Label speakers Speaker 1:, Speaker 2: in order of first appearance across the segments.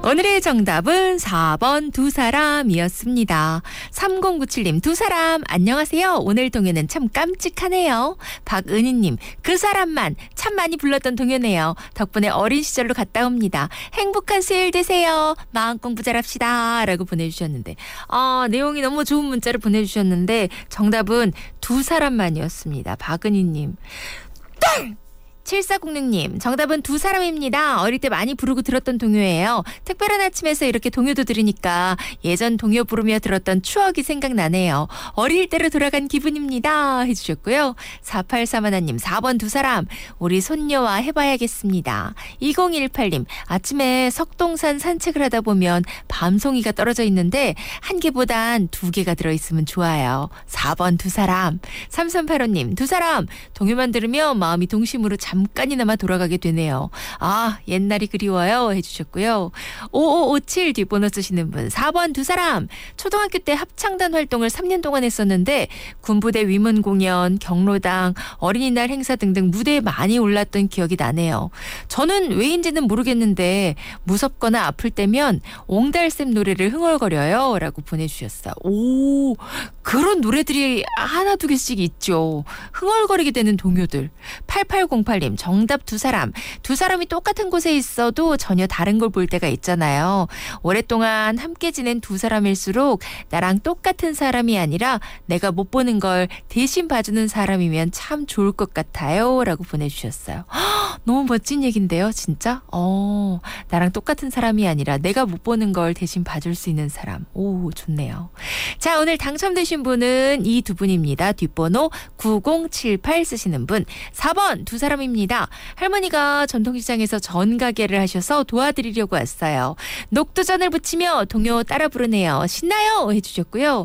Speaker 1: 오늘의 정답은 4번 두 사람이었습니다. 3097님 두 사람 안녕하세요. 오늘 동요는 참 깜찍하네요. 박은희님 그 사람만 참 많이 불렀던 동요네요. 덕분에 어린 시절로 갔다 옵니다. 행복한 수요일 되세요. 마음 공부 잘합시다 라고 보내주셨는데 내용이 너무 좋은 문자를 보내주셨는데 정답은 두 사람만이었습니다. 박은희님 땡! 7406님 정답은 두 사람입니다. 어릴 때 많이 부르고 들었던 동요예요. 특별한 아침에서 이렇게 동요도 들으니까 예전 동요 부르며 들었던 추억이 생각나네요. 어릴 때로 돌아간 기분입니다 해주셨고요. 4831님 4번 두 사람 우리 손녀와 해봐야겠습니다. 2018님 아침에 석동산 산책을 하다 보면 밤송이가 떨어져 있는데 한 개보단 두 개가 들어있으면 좋아요. 4번 두 사람. 3385님 두 사람 동요만 들으며 마음이 동심으로 잠깐이나마 돌아가게 되네요. 옛날이 그리워요 해주셨고요. 5557 뒷번호 쓰시는 분 4번 두 사람 초등학교 때 합창단 활동을 3년 동안 했었는데 군부대 위문 공연, 경로당, 어린이날 행사 등등 무대에 많이 올랐던 기억이 나네요. 저는 왜인지는 모르겠는데 무섭거나 아플 때면 옹달샘 노래를 흥얼거려요 라고 보내주셨어요. 오, 그런 노래들이 하나 두 개씩 있죠. 흥얼거리게 되는 동요들. 8808님 정답 두 사람. 두 사람이 똑같은 곳에 있어도 전혀 다른 걸 볼 때가 있잖아요. 오랫동안 함께 지낸 두 사람일수록 나랑 똑같은 사람이 아니라 내가 못 보는 걸 대신 봐주는 사람이면 참 좋을 것 같아요 라고 보내주셨어요. 너무 멋진 얘기인데요 진짜. 나랑 똑같은 사람이 아니라 내가 못 보는 걸 대신 봐줄 수 있는 사람. 오, 좋네요. 자, 오늘 당첨되신 분은 이 두 분입니다. 뒷번호 9078 쓰시는 분 4번 두 사람입니다. 할머니가 전통시장에서 전 가게를 하셔서 도와드리려고 왔어요. 녹두전을 부치며 동요 따라 부르네요. 신나요 해주셨고요.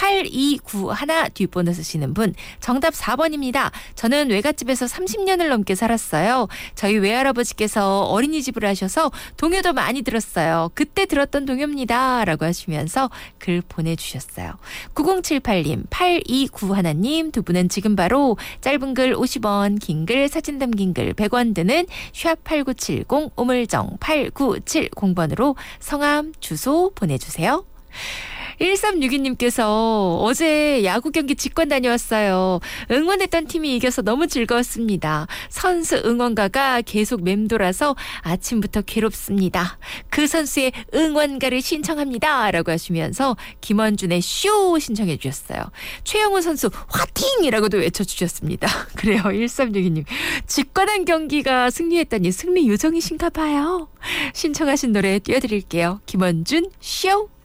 Speaker 1: 8291 뒷번호 쓰시는 분 정답 4번입니다. 저는 외갓집에서 30년을 넘게 살았어요. 저희 외할아버지께서 어린이집을 하셔서 동요도 많이 들었어요. 그때 들었던 동요입니다 라고 하시면서 글 보내주셨어요. 9078님 8291님 두 분은 지금 바로 짧은 글 50원 긴 글 사진 담긴 글 100원 드는 샵8970 우물정 8970번으로 성함 주소 보내주세요. 1362님께서 어제 야구 경기 직관 다녀왔어요. 응원했던 팀이 이겨서 너무 즐거웠습니다. 선수 응원가가 계속 맴돌아서 아침부터 괴롭습니다. 그 선수의 응원가를 신청합니다 라고 하시면서 김원준의 쇼 신청해 주셨어요. 최영우 선수 화팅이라고도 외쳐주셨습니다. 그래요. 1362님 직관한 경기가 승리했다니 승리 요정이신가 봐요. 신청하신 노래 띄워드릴게요. 김원준 쇼.